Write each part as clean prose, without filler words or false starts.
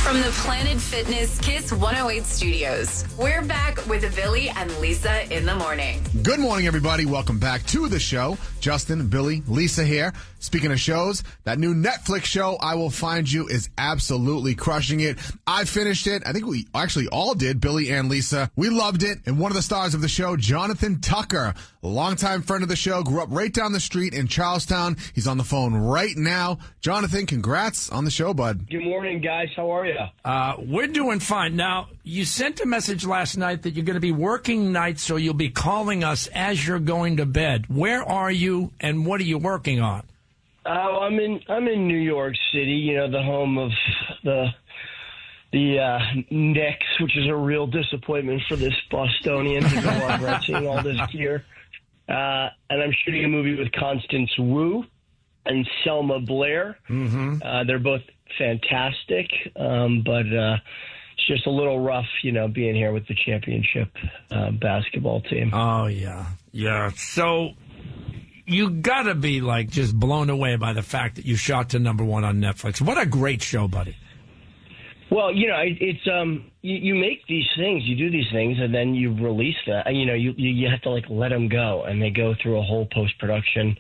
From the Planet Fitness Kiss 108 studios, we're back with Billy and Lisa in the morning. Good morning, everybody. Welcome back to the show. Justin, Billy, Lisa here. Speaking of shows, that new Netflix show, I Will Find You, is absolutely crushing it. I finished it. I think we actually all did, Billy and Lisa. We loved it. And one of the stars of the show, Jonathan Tucker, a longtime friend of the show, grew up right down the street in Charlestown. He's on the phone right now. Jonathan, congrats on the show, bud. Good morning, guys. How are you? We're doing fine. Now, you sent a message last night that you're going to be working nights, so you'll be calling us as you're going to bed. Where are you, and what are you working on? I'm in New York City. You know, the home of the Knicks, which is a real disappointment for this Bostonian to go on renting all this gear. And I'm shooting a movie with Constance Wu and Selma Blair. Mm-hmm. They're both fantastic, but it's just a little rough, you know, being here with the championship basketball team. Oh, yeah. Yeah. So you got to be, like, just blown away by the fact that you shot to #1 on Netflix. What a great show, buddy. Well, you know, it's you make these things, you do these things, and then you release that. And, you know, you have to, like, let them go, and they go through a whole post-production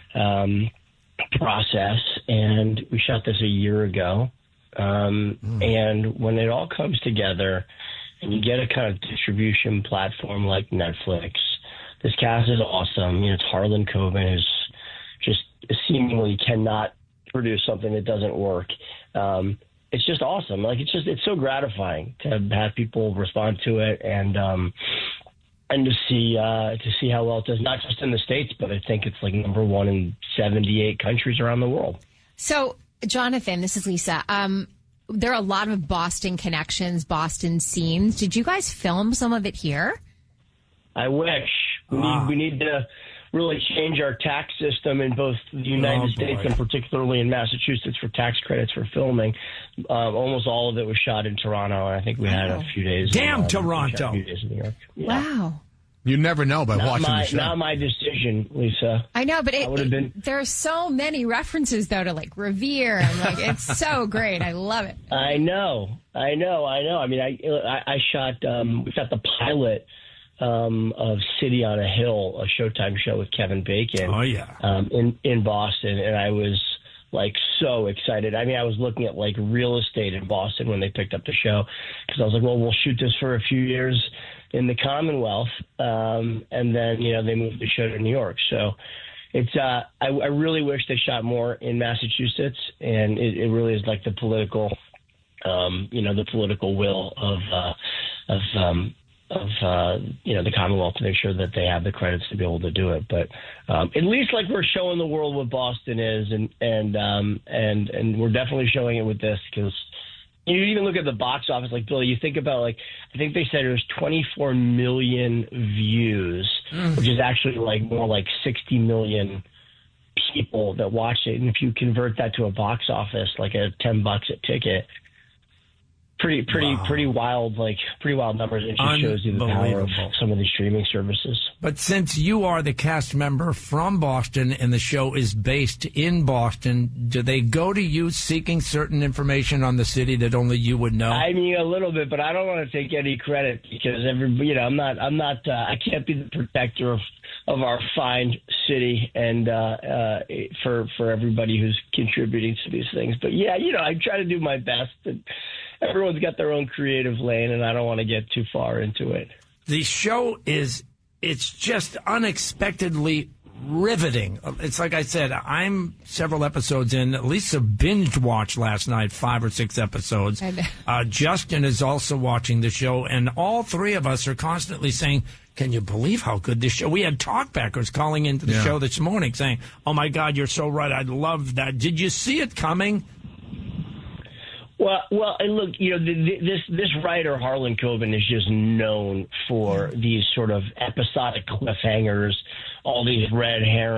process. And we shot this a year ago. And when it all comes together and you get a kind of distribution platform like Netflix, this cast is awesome. You know, it's Harlan Coben, who's just seemingly cannot produce something that doesn't work. It's just awesome. Like, it's so gratifying to have people respond to it and to see how well it does, not just in the States, but I think it's like #1 in 78 countries around the world. So, Jonathan, this is Lisa. There are a lot of Boston connections, Boston scenes. Did you guys film some of it here? I wish. We need to really change our tax system in both the United States and particularly in Massachusetts for tax credits for filming. Almost all of it was shot in Toronto, and I think we had a few days. Damn Toronto! A few days in New York. Yeah. Wow. You never know by watching the show. Not my decision, Lisa. I know, but there are so many references, though, to, like, Revere. And, like, it's so great. I love it. I know. I mean, I shot, we shot the pilot of City on a Hill, a Showtime show with Kevin Bacon. Oh, yeah. In Boston, and I was, like, so excited. I mean, I was looking at, like, real estate in Boston when they picked up the show, because I was like, well, we'll shoot this for a few years in the Commonwealth, and then, you know, they moved the show to New York. So it's I really wish they shot more in Massachusetts, and it really is like the political, the political will of you know, the Commonwealth to make sure that they have the credits to be able to do it. But at least, like, we're showing the world what Boston is, and we're definitely showing it with this, because you even look at the box office, like, Billy, you think about, like, I think they said it was 24 million views, which is actually, like, more like 60 million people that watched it. And if you convert that to a box office, like a $10 a ticket, pretty wild numbers. It just shows you the power of some of these streaming services. But since you are the cast member from Boston and the show is based in Boston, do they go to you seeking certain information on the city that only you would know? I mean, a little bit, but I don't want to take any credit, because I can't be the protector of our fine city and for everybody who's contributing to these things. But yeah, you know, I try to do my best. And everyone's got their own creative lane, and I don't want to get too far into it. The show it's just unexpectedly riveting. It's like I said, I'm several episodes in. Lisa binge watched last night 5 or 6 episodes. Justin is also watching the show, and all three of us are constantly saying, can you believe how good this show? We had talkbackers calling into the show this morning saying, oh, my God, you're so right. I love that. Did you see it coming? Well, and look, you know, this writer, Harlan Coben, is just known for these sort of episodic cliffhangers, all these red herrings.